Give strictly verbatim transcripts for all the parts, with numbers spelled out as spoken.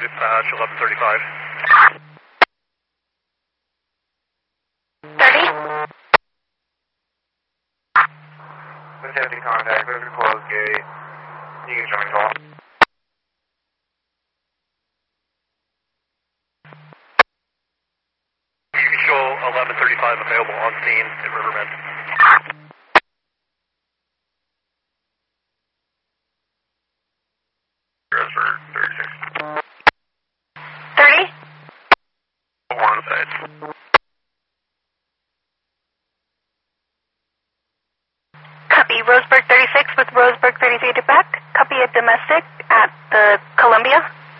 Dispatch eleven thirty-five. thirty? Attempting contact, there's a closed gate. You can join call. You can show eleven thirty-five available on scene in Riverbend. Transfer thirty-six. thirty? One side. Copy, Roseburg thirty-six with Roseburg thirty-three to back. Copy a domestic at the Columbia.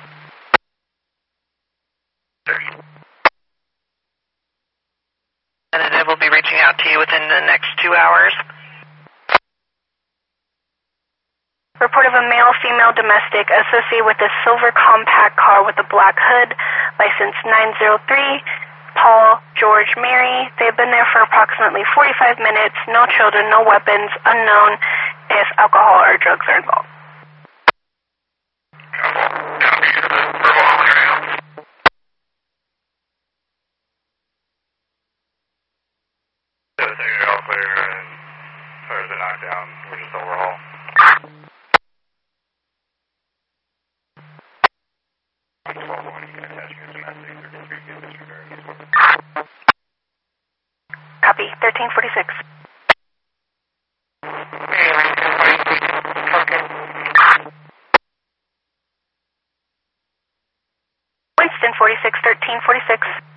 Representative will be reaching out to you within the next two hours. Report of a male-female domestic associated with a silver compact car with a black hood, license nine zero three, Paul, George, Mary. They've been there for approximately forty-five minutes, no children, no weapons, unknown if alcohol or drugs are involved. Knockdown, we're just overhaul. Copy, thirteen forty-six. Winston forty-six, thirteen forty-six.